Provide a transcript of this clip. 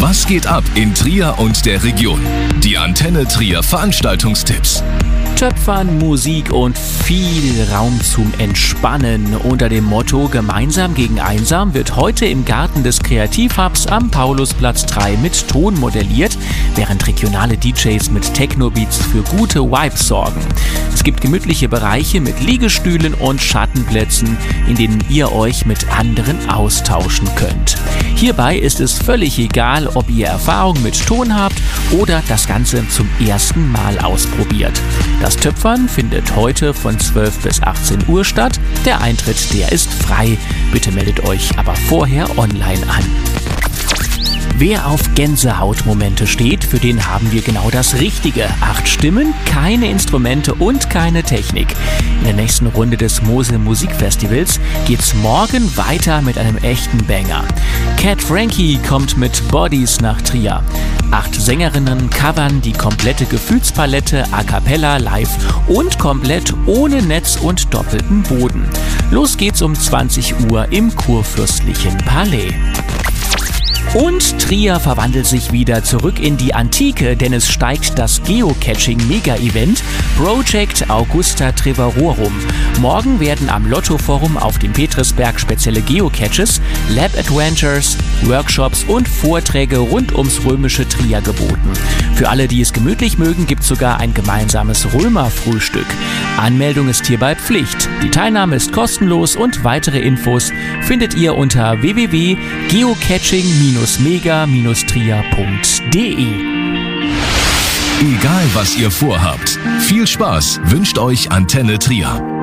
Was geht ab in Trier und der Region? Die Antenne Trier Veranstaltungstipps. Töpfern, Musik und viel Raum zum Entspannen. Unter dem Motto Gemeinsam gegen Einsam wird heute im Garten des Kreativhubs am Paulusplatz 3 mit Ton modelliert, während regionale DJs mit Techno-Beats für gute Vibes sorgen. Es gibt gemütliche Bereiche mit Liegestühlen und Schattenplätzen, in denen ihr euch mit anderen austauschen könnt. Hierbei ist es völlig egal, ob ihr Erfahrung mit Ton habt oder das Ganze zum ersten Mal ausprobiert. Das Töpfern findet heute von 12 bis 18 Uhr statt. Der Eintritt, der ist frei. Bitte meldet euch aber vorher online an. Wer auf Gänsehautmomente steht, für den haben wir genau das Richtige. 8 Stimmen, keine Instrumente und keine Technik. In der nächsten Runde des Mosel Musikfestivals geht's morgen weiter mit einem echten Banger. Cat Frankie kommt mit Bodies nach Trier. 8 Sängerinnen covern die komplette Gefühlspalette a cappella live und komplett ohne Netz und doppelten Boden. Los geht's um 20 Uhr im Kurfürstlichen Palais. Und Trier verwandelt sich wieder zurück in die Antike, denn es steigt das Geocaching-Mega-Event Project Augusta Treverorum. Morgen werden am Lotto-Forum auf dem Petrisberg spezielle Geocaches, Lab-Adventures, Workshops und Vorträge rund ums römische Trier geboten. Für alle, die es gemütlich mögen, gibt es sogar ein gemeinsames Römerfrühstück. Anmeldung ist hierbei Pflicht. Die Teilnahme ist kostenlos und weitere Infos findet ihr unter www.geocaching-mega-trier.de. Egal was ihr vorhabt, viel Spaß wünscht euch Antenne Trier.